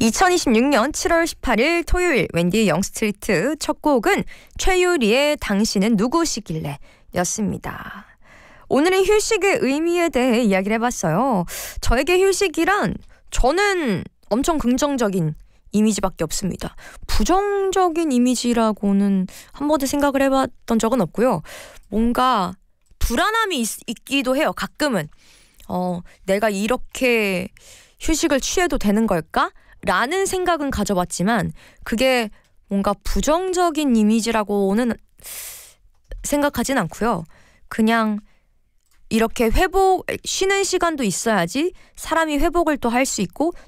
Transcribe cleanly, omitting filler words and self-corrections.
2026년 7월 18일 토요일 웬디의 영스트리트 첫 곡은 최유리의 당신은 누구시길래 였습니다. 오늘은 휴식의 의미에 대해 이야기를 해봤어요. 저에게 휴식이란 저는 엄청 긍정적인 이미지밖에 없습니다. 부정적인 이미지라고는 한 번도 생각을 해봤던 적은 없고요. 뭔가 불안함이 있기도 해요. 가끔은. 내가 이렇게 휴식을 취해도 되는 걸까? 라는 생각은 가져봤지만 그게 뭔가 부정적인 이미지라고는 생각하진 않고요. 그냥 이렇게 쉬는 시간도 있어야지 사람이 회복을 또 할 수 있고